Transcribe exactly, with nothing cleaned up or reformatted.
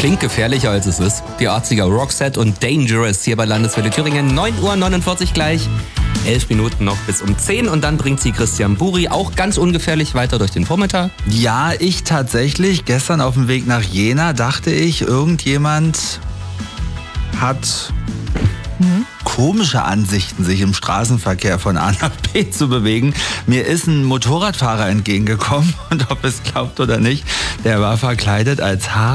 klingt gefährlicher als es ist. Die achtziger Roxette und Dangerous hier bei Landeswelle Thüringen. neun Uhr neunundvierzig gleich. Elf Minuten noch bis um zehn und dann bringt sie Christian Buri auch ganz ungefährlich weiter durch den Vormittag. Ja, ich tatsächlich. Gestern auf dem Weg nach Jena dachte ich, irgendjemand hat mhm. komische Ansichten, sich im Straßenverkehr von A nach B zu bewegen. Mir ist ein Motorradfahrer entgegengekommen und ob es glaubt oder nicht, der war verkleidet als Haar.